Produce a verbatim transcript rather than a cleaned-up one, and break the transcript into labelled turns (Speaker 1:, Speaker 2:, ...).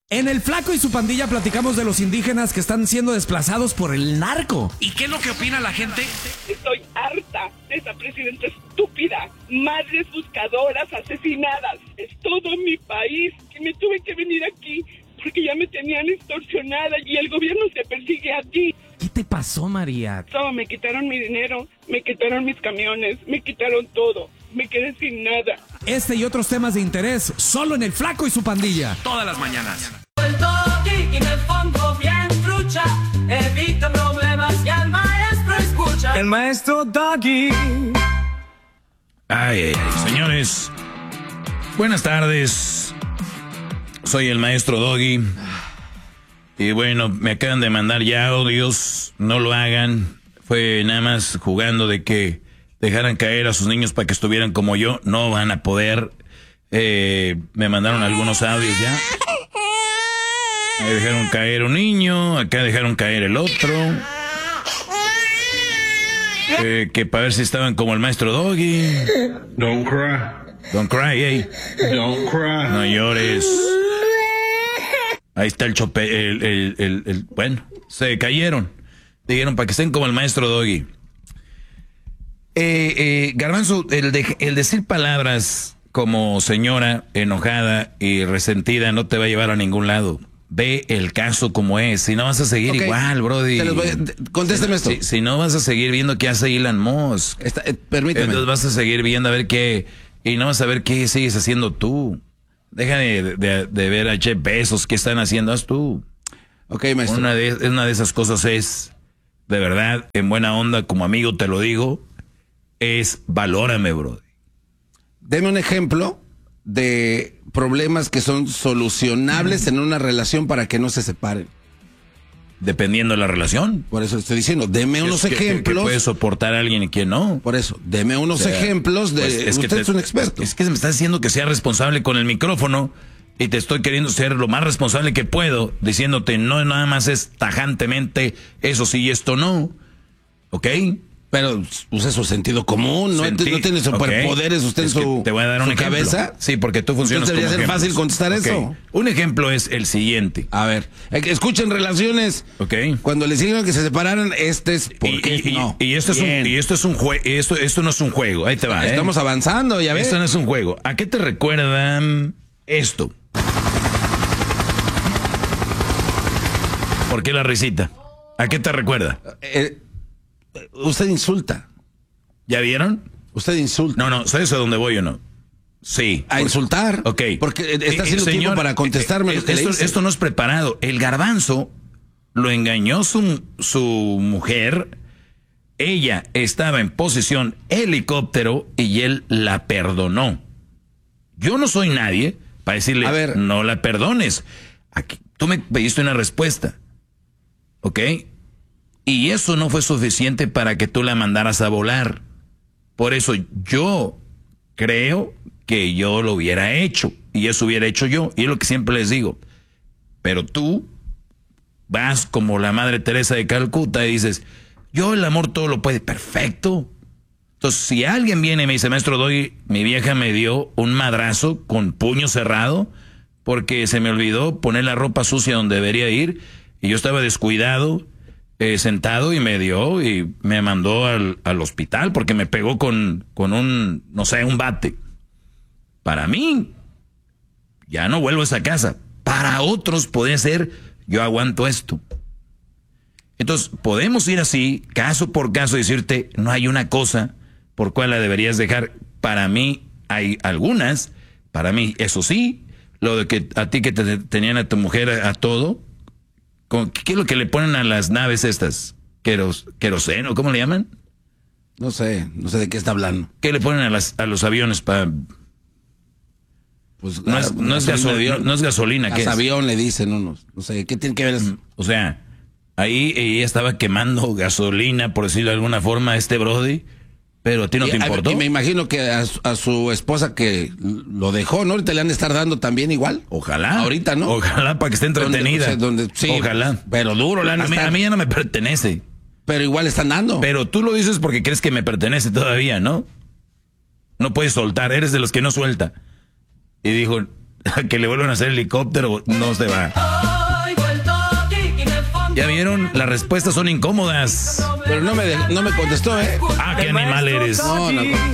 Speaker 1: En El Flaco y su pandilla platicamos de los indígenas que están siendo desplazados por el narco. ¿Y qué es lo que opina la gente?
Speaker 2: Estoy harta de esa presidenta estúpida. Madres buscadoras asesinadas. Es todo mi país. Y me tuve que venir aquí porque ya me tenían extorsionada y el gobierno se persigue a ti.
Speaker 1: ¿Qué te pasó, María?
Speaker 2: So, me quitaron mi dinero, me quitaron mis camiones, me quitaron todo. Me quedé sin nada.
Speaker 1: Este y otros temas de interés solo en El Flaco y su pandilla. Todas las mañanas.
Speaker 3: El Doggy y me pongo bien trucha, evita problemas y al maestro escucha.
Speaker 4: El maestro Doggy.
Speaker 5: Ay, ay, ay, señores. Buenas tardes. Soy el maestro Doggy. Y bueno, me acaban de mandar ya audios. No lo hagan. Fue nada más jugando de que dejaran caer a sus niños para que estuvieran como yo. No van a poder. Eh, me mandaron algunos audios ya. Ahí dejaron caer un niño, acá dejaron caer el otro. Eh, que para ver si estaban como el maestro Doggy.
Speaker 6: Don't cry.
Speaker 5: Don't cry, hey.
Speaker 6: Don't cry.
Speaker 5: No llores. Ahí está el chope, el, el, el, el, bueno, se cayeron. Dijeron para que estén como el maestro Doggy. Eh, eh, Garbanzo, el, de, el decir palabras como señora enojada y resentida no te va a llevar a ningún lado. Ve el caso como es. Si no vas a seguir okay. igual, brody.
Speaker 7: Contésteme esto.
Speaker 5: Si, si no vas a seguir viendo qué hace Elon Musk.
Speaker 7: Está, eh, permíteme.
Speaker 5: Entonces vas a seguir viendo a ver qué. Y no vas a ver qué sigues haciendo tú. Deja de, de, de ver a Jeff Bezos. ¿Qué están haciendo? Haz tú.
Speaker 7: Ok, maestro.
Speaker 5: Una de, una de esas cosas es, de verdad, en buena onda, como amigo te lo digo, es valórame, brody.
Speaker 7: Deme un ejemplo de problemas que son solucionables mm. en una relación para que no se separen.
Speaker 5: Dependiendo de la relación.
Speaker 7: Por eso estoy diciendo, deme unos
Speaker 5: es que,
Speaker 7: ejemplos.
Speaker 5: Que puede soportar a alguien y quien no.
Speaker 7: Por eso, deme unos o sea, ejemplos de...
Speaker 5: Pues es
Speaker 7: usted
Speaker 5: que te,
Speaker 7: es un experto.
Speaker 5: Es que me estás diciendo que sea responsable con el micrófono y te estoy queriendo ser lo más responsable que puedo, diciéndote no nada más es tajantemente eso sí y esto no. ¿Ok?
Speaker 7: Pero use su sentido común, no, Senti no tiene superpoderes okay. usted en su,
Speaker 5: te voy a dar un ejemplo.
Speaker 7: Cabeza.
Speaker 5: Sí, porque tú funcionas
Speaker 7: Entonces debería
Speaker 5: como
Speaker 7: ser fácil contestar okay. eso.
Speaker 5: Un ejemplo es el siguiente.
Speaker 7: A ver, escuchen relaciones.
Speaker 5: Okay.
Speaker 7: Cuando les dijeron que se separaran, este es porque
Speaker 5: y, y,
Speaker 7: no.
Speaker 5: Y esto es un, y esto es un juego, esto, esto no es un juego. Ahí te va.
Speaker 7: Estamos
Speaker 5: ¿eh?
Speaker 7: avanzando, ya ves.
Speaker 5: Esto no es un juego. ¿A qué te recuerdan esto? ¿Por qué la risita? ¿A qué te recuerda?
Speaker 7: Eh, usted insulta.
Speaker 5: ¿Ya vieron?
Speaker 7: Usted insulta.
Speaker 5: No, no, ¿sabes a dónde voy o no? Sí.
Speaker 7: ¿A insultar?
Speaker 5: Ok.
Speaker 7: Porque está haciendo eh, tiempo para contestarme
Speaker 5: eh,
Speaker 7: lo que
Speaker 5: esto,
Speaker 7: le hice.
Speaker 5: Esto no es preparado. El Garbanzo lo engañó su, su mujer. Ella estaba en posición helicóptero y él la perdonó. Yo no soy nadie para decirle,
Speaker 7: a ver,
Speaker 5: no la perdones. Aquí, tú me pediste una respuesta. ¿Ok? Y eso no fue suficiente para que tú la mandaras a volar. Por eso yo creo que yo lo hubiera hecho. Y eso hubiera hecho yo. Y es lo que siempre les digo. Pero tú vas como la Madre Teresa de Calcuta y dices, yo el amor todo lo puede. Perfecto. Entonces, si alguien viene y me dice, maestro Doggy, mi vieja me dio un madrazo con puño cerrado porque se me olvidó poner la ropa sucia donde debería ir y yo estaba descuidado, Eh, sentado y me dio y me mandó al, al hospital porque me pegó con, con un, no sé, un bate. Para mí, ya no vuelvo a esa casa. Para otros puede ser, yo aguanto esto. Entonces, podemos ir así, caso por caso, y decirte, no hay una cosa por cual la deberías dejar. Para mí, hay algunas. Para mí, eso sí, lo de que a ti que te tenían a tu mujer a, a todo. ¿Qué es lo que le ponen a las naves estas? ¿Queros, ¿Queroseno? ¿Cómo le llaman?
Speaker 7: No sé, no sé de qué está hablando.
Speaker 5: ¿Qué le ponen a, las, a los aviones para...?
Speaker 7: Pues,
Speaker 5: no, es, no, es gasolina, no es gasolina, ¿qué es?
Speaker 7: Avión le dicen unos, no sé, ¿qué tiene que ver eso?
Speaker 5: O sea, ahí ella estaba quemando gasolina, por decirlo de alguna forma, a este brody, pero a ti no
Speaker 7: y,
Speaker 5: te importó.
Speaker 7: Y me imagino que a, a su esposa que lo dejó, ¿no? Ahorita le han de estar dando también igual.
Speaker 5: Ojalá.
Speaker 7: Ahorita, ¿no?
Speaker 5: Ojalá para que esté entretenida.
Speaker 7: Donde, o sea, donde, sí,
Speaker 5: ojalá.
Speaker 7: Pero duro le han de
Speaker 5: a, mí, a mí ya no me pertenece.
Speaker 7: Pero igual están dando.
Speaker 5: Pero tú lo dices porque crees que me pertenece todavía, ¿no? No puedes soltar, eres de los que no suelta. Y dijo, a que le vuelvan a hacer helicóptero, no se va.
Speaker 3: Hoy vuelto aquí y en el fondo
Speaker 5: Ya vieron, las respuestas son incómodas.
Speaker 7: Pero no me, de- no me contestó, ¿eh?
Speaker 5: Ah, qué animal eres.
Speaker 7: No, no, no.